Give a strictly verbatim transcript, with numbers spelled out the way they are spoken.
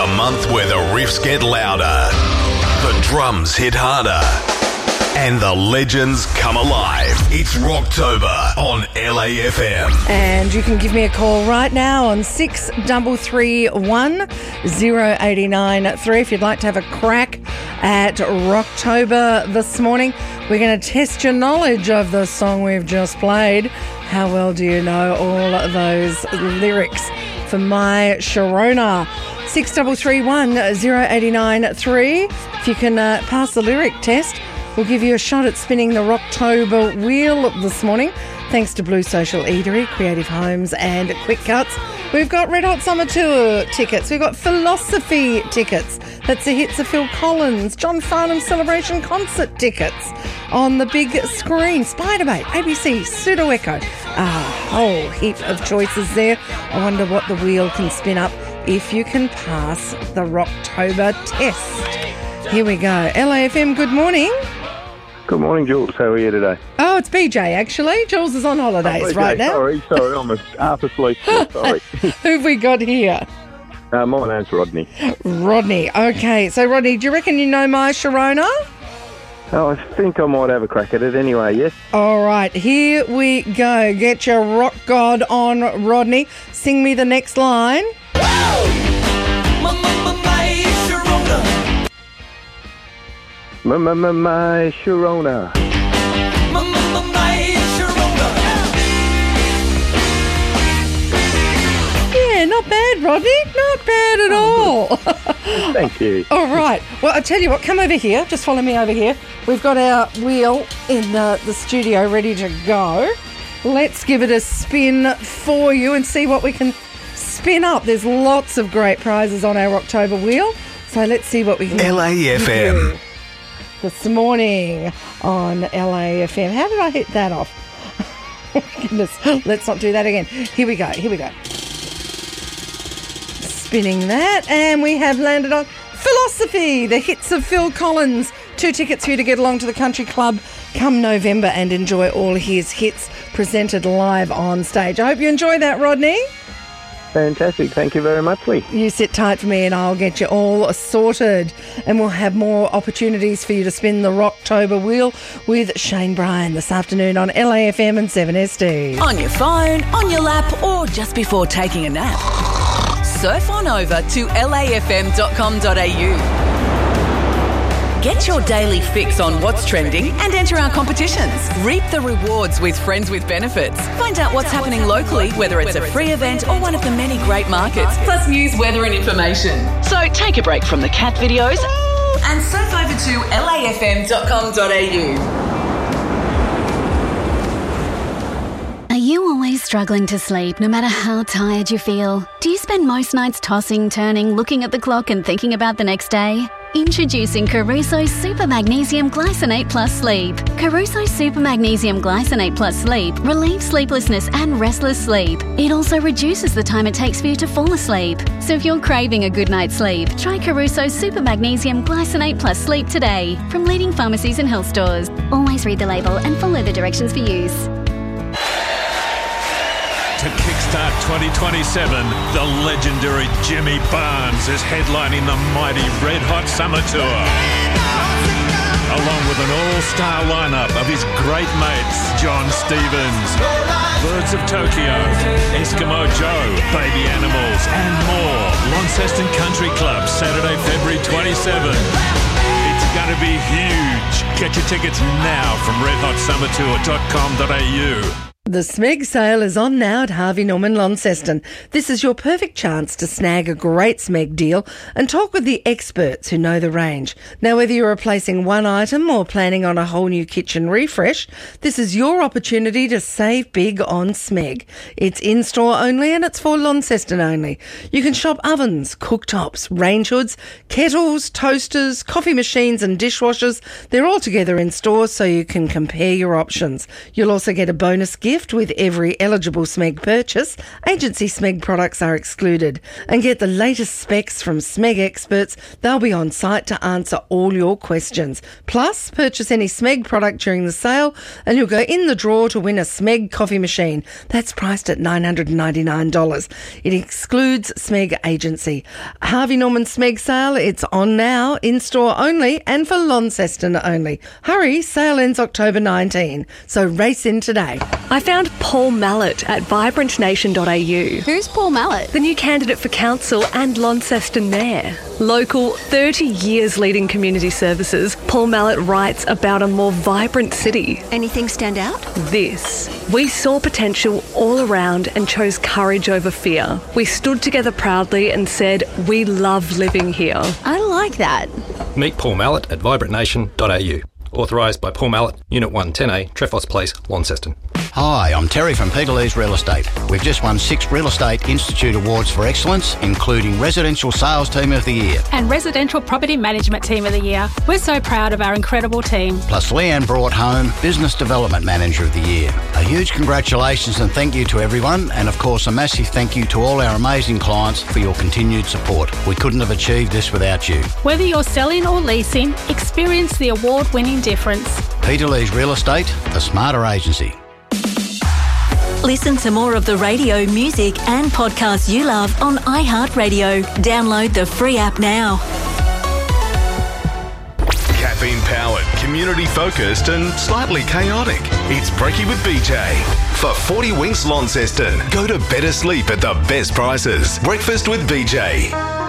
the month where the riffs get louder, the drums hit harder, and the legends come alive. It's Rocktober on L A F M. And you can give me a call right now on six three three one, zero eight nine three if you'd like to have a crack at Rocktober this morning. We're going to test your knowledge of the song we've just played. How well do you know all of those lyrics for My Sharona? six three three one, zero eight nine three. If you can uh, pass the lyric test, we'll give you a shot at spinning the Rocktober wheel this morning. Thanks to Blue Social Eatery, Creative Homes and Quick Cuts. We've got Red Hot Summer Tour tickets. We've got Philosophy tickets. That's the hits of Phil Collins. John Farnham Celebration concert tickets on the big screen. Spiderbait, A B C, Pseudo Echo. A whole heap of choices there. I wonder what the wheel can spin up if you can pass the Rocktober test. Here we go. L A F M, good morning. Good morning, Jules. How are you today? Oh, it's B J, actually. Jules is on holidays oh, B J, right now. Sorry, sorry. I'm a, half asleep. Sorry. Who've we got here? Uh, my name's Rodney. Rodney. Okay. So, Rodney, do you reckon you know My Sharona? Oh, I think I might have a crack at it anyway, yes? All right. Here we go. Get your rock god on, Rodney. Sing me the next line. My, my, my, my Sharona. My, my, my, my Sharona. Yeah, not bad, Rodney. Not bad at all. Thank you. All right. Well, I tell you what, come over here. Just follow me over here. We've got our wheel in uh, the studio ready to go. Let's give it a spin for you and see what we can spin up. There's lots of great prizes on our October wheel. So let's see what we can L A F M. do this morning on L A F M. How did I hit that off? Oh, goodness. Let's not do that again. Here we go. Here we go. Spinning that, and we have landed on Philosophy, the hits of Phil Collins. Two tickets for you to get along to the country club come November and enjoy all his hits presented live on stage. I hope you enjoy that, Rodney. Fantastic. Thank you very much, Lee. You sit tight for me and I'll get you all sorted. And we'll have more opportunities for you to spin the Rocktober wheel with Shane Bryan this afternoon on L A F M and seven S D. On your phone, on your lap, or just before taking a nap. Surf on over to L A F M dot com dot A U. Get your daily fix on what's trending and enter our competitions. Reap the rewards with Friends with Benefits. Find out what's happening locally, whether it's a free event or one of the many great markets, plus news, weather and information. So take a break from the cat videos and surf over to L A F M dot com dot A U. Are you always struggling to sleep no matter how tired you feel? Do you spend most nights tossing, turning, looking at the clock and thinking about the next day? Introducing Caruso Super Magnesium Glycinate Plus Sleep. Caruso Super Magnesium Glycinate Plus Sleep relieves sleeplessness and restless sleep. It also reduces the time it takes for you to fall asleep. So if you're craving a good night's sleep, try Caruso Super Magnesium Glycinate Plus Sleep today from leading pharmacies and health stores. Always read the label and follow the directions for use. To kickstart twenty twenty-seven, the legendary Jimmy Barnes is headlining the mighty Red Hot Summer Tour. Along with an all-star lineup of his great mates, John Stevens, Birds of Tokyo, Eskimo Joe, Baby Animals, and more. Launceston Country Club, Saturday, February twenty-seventh. It's going to be huge. Get your tickets now from red hot summer tour dot com dot A U. The Smeg sale is on now at Harvey Norman Launceston. This is your perfect chance to snag a great Smeg deal and talk with the experts who know the range. Now, whether you're replacing one item or planning on a whole new kitchen refresh, this is your opportunity to save big on Smeg. It's in-store only and it's for Launceston only. You can shop ovens, cooktops, range hoods, kettles, toasters, coffee machines and dishwashers. They're all together in store so you can compare your options. You'll also get a bonus gift gift with every eligible Smeg purchase. Agency Smeg products are excluded. And get the latest specs from Smeg experts. They'll be on site to answer all your questions. Plus, purchase any Smeg product during the sale and you'll go in the draw to win a Smeg coffee machine. That's priced at nine hundred ninety-nine dollars. It excludes Smeg Agency. Harvey Norman Smeg sale, it's on now, in-store only and for Launceston only. Hurry, sale ends October nineteenth, so race in today. I found Paul Mallett at vibrant nation dot a u. Who's Paul Mallett? The new candidate for council and Launceston mayor. Local, thirty years leading community services, Paul Mallett writes about a more vibrant city. Anything stand out? This. We saw potential all around and chose courage over fear. We stood together proudly and said, we love living here. I like that. Meet Paul Mallett at vibrant nation dot a u. Authorised by Paul Mallett, Unit one ten A, Trefos Place, Launceston. Hi, I'm Terry from Peter Lee's Real Estate. We've just won six Real Estate Institute Awards for Excellence, including Residential Sales Team of the Year and Residential Property Management Team of the Year. We're so proud of our incredible team. Plus, Leanne brought home Business Development Manager of the Year. A huge congratulations and thank you to everyone, and of course a massive thank you to all our amazing clients for your continued support. We couldn't have achieved this without you. Whether you're selling or leasing, experience the award-winning difference. Peter Lee's Real Estate, the smarter agency. Listen to more of the radio, music and podcasts you love on iHeartRadio. Download the free app now. Caffeine-powered, community-focused and slightly chaotic. It's Brekkie with B J. For forty winks Launceston, go to better sleep at the best prices. Breakfast with B J.